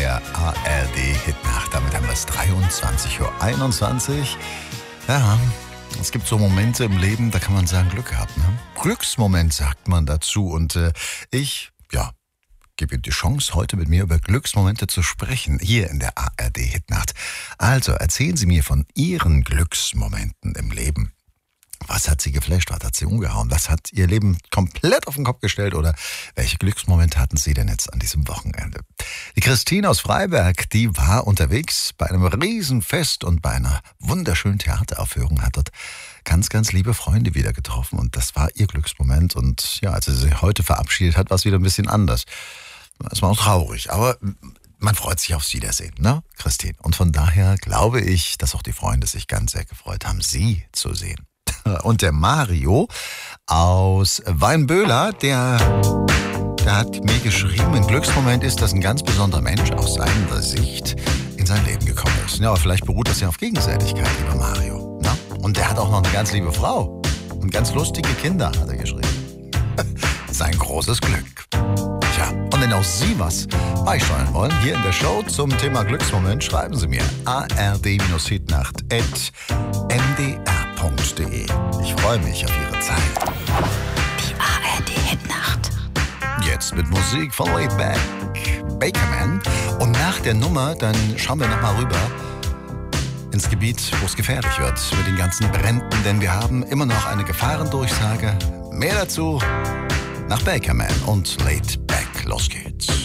der ARD-Hitnacht. Damit haben wir es 23:21 Uhr. Ja, es gibt so Momente im Leben, da kann man sagen, Glück gehabt. Ne? Glücksmoment sagt man dazu. Und ich gebe Ihnen die Chance, heute mit mir über Glücksmomente zu sprechen, hier in der ARD-Hitnacht. Also erzählen Sie mir von Ihren Glücksmomenten im Leben. Was hat Sie geflasht? Was hat Sie umgehauen? Was hat Ihr Leben komplett auf den Kopf gestellt? Oder welche Glücksmomente hatten Sie denn jetzt an diesem Wochenende? Die Christine aus Freiberg, die war unterwegs bei einem Riesenfest und bei einer wunderschönen Theateraufführung, hat dort ganz, ganz liebe Freunde wieder getroffen. Und das war ihr Glücksmoment. Und ja, als sie sich heute verabschiedet hat, war es wieder ein bisschen anders. Es war auch traurig, aber man freut sich aufs Wiedersehen, ne, Christine? Und von daher glaube ich, dass auch die Freunde sich ganz sehr gefreut haben, Sie zu sehen. Und der Mario aus Weinböhler, der hat mir geschrieben, ein Glücksmoment ist, dass ein ganz besonderer Mensch aus seiner Sicht in sein Leben gekommen ist. Ja, aber vielleicht beruht das ja auf Gegenseitigkeit, lieber Mario. Na? Und der hat auch noch eine ganz liebe Frau und ganz lustige Kinder, hat er geschrieben. Sein großes Glück. Tja, und wenn auch Sie was beisteuern wollen, hier in der Show zum Thema Glücksmoment, schreiben Sie mir ard-hitnacht@ndr.de. Ich freue mich auf Ihre Zeit. Die ARD-Hitnacht. Jetzt mit Musik von Laidback, Bakerman. Und nach der Nummer, dann schauen wir nochmal rüber ins Gebiet, wo es gefährlich wird mit den ganzen Bränden, denn wir haben immer noch eine Gefahrendurchsage. Mehr dazu nach Bakerman und Laidback. Los geht's.